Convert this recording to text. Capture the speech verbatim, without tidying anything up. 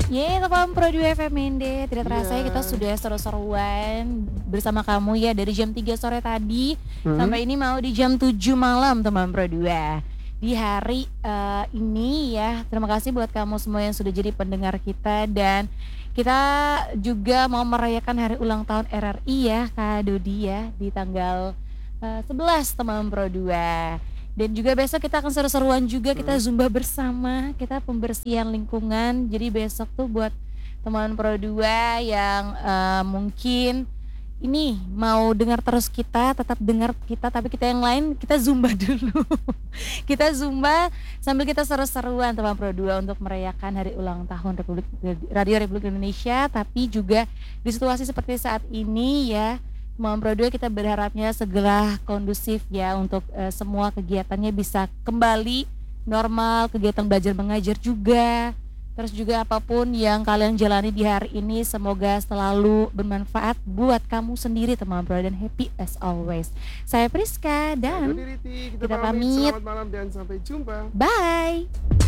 Yeay, teman Pro dua F M Inde. Tidak terasa ya kita Iya. sudah seru-seruan bersama kamu ya dari jam tiga sore tadi Mhm. sampai ini mau di jam tujuh malam teman Pro dua. Di hari uh, ini ya, terima kasih buat kamu semua yang sudah jadi pendengar kita dan kita juga mau merayakan hari ulang tahun R R I ya Kak Dodi ya di tanggal uh, sebelas teman Pro dua. Dan juga besok kita akan seru-seruan juga, kita Mhm. zumba bersama, kita pembersihan lingkungan. Jadi besok tuh buat teman Pro dua yang uh, mungkin ini mau dengar terus kita, tetap dengar kita, tapi kita yang lain kita zumba dulu. Kita zumba sambil kita seru-seruan teman Pro dua untuk merayakan hari ulang tahun Republik Radio Republik Indonesia, tapi juga di situasi seperti saat ini ya. Teman Pro dua kita berharapnya segera kondusif ya untuk uh, semua kegiatannya bisa kembali normal, kegiatan belajar mengajar juga. Terus juga apapun yang kalian jalani di hari ini semoga selalu bermanfaat buat kamu sendiri teman Pro dan happy as always. Saya Priska dan Dodi Riti, kita, kita pamit. pamit. Selamat malam dan sampai jumpa. Bye.